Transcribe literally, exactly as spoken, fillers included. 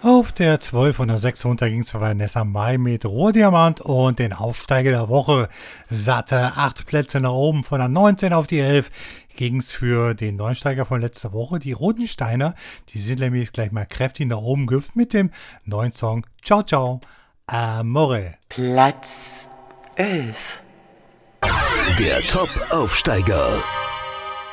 Auf der zwölf und der sechs runter ging es für Vanessa Mai mit Rohdiamant und den Aufsteiger der Woche. Satte acht Plätze nach oben, von der neunzehn auf die elf ging es für den Neusteiger von letzter Woche. Die Rotensteiner, die sind nämlich gleich mal kräftig nach oben gehüpft mit dem neuen Song Ciao Ciao Amore. Platz elf. Der Top-Aufsteiger.